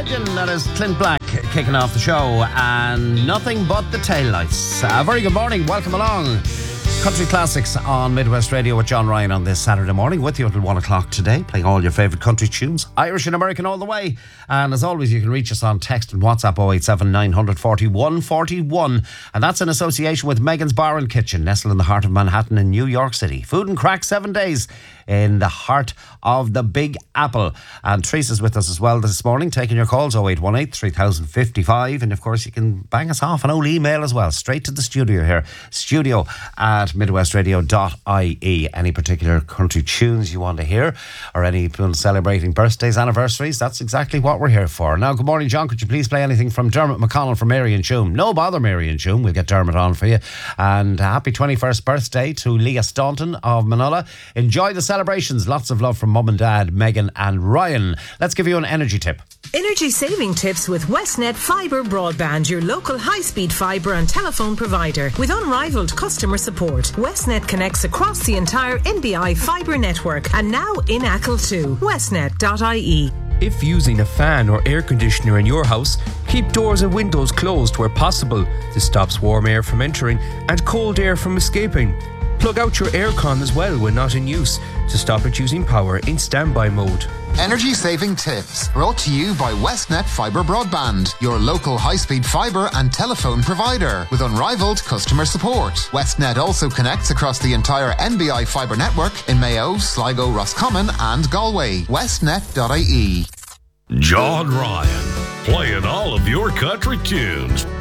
Imagine. That is Clint Black kicking off the show, and nothing but the taillights. Very good morning, welcome along. Country Classics on Midwest Radio with John Ryan on this Saturday morning, with you until 1 o'clock today, playing all your favourite country tunes, Irish and American all the way. And as always, you can reach us on text and WhatsApp 087 940 141, and that's in association with Megan's Bar and Kitchen, nestled in the heart of Manhattan in New York City. Food and crack 7 days in the heart of the Big Apple. And Teresa's with us as well this morning, taking your calls 0818 3055, and of course you can bang us off an old email as well, straight to the studio here, studio at midwestradio.ie. Any particular country tunes you want to hear, or any people celebrating birthdays, anniversaries, that's exactly what we're here for. Now, good morning, John. Could you please play anything from Dermot McConnell from Mary and Choom? No bother, Mary and Choom. We'll get Dermot on for you. And happy 21st birthday to Leah Staunton of Manula. Enjoy the celebrations. Lots of love from Mum and Dad, Megan and Ryan. Let's give you an energy tip. Energy saving tips with Westnet Fibre Broadband, your local high-speed fibre and telephone provider. With unrivaled customer support, Westnet connects across the entire NBI fibre network, and now in Achill too. Westnet.ie. If using a fan or air conditioner in your house, keep doors and windows closed where possible. This stops warm air from entering and cold air from escaping. Plug out your aircon as well when not in use to stop it using power in standby mode. Energy saving tips brought to you by Westnet Fibre Broadband, your local high-speed fibre and telephone provider with unrivaled customer support. Westnet also connects across the entire NBI fibre network in Mayo, Sligo, Roscommon and Galway. Westnet.ie. John Ryan, playing all of your country tunes